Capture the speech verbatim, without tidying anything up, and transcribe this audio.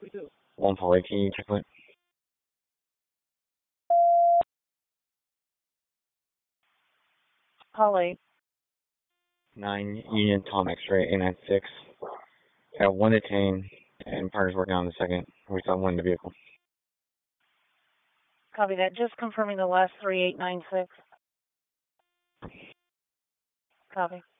one four eight, can you check it? Holly. nine Union Tom X-ray eight nine six. Got one detained, and partner's working on the second. We saw one in the vehicle. Copy that. Just confirming the last three eight nine six. Copy.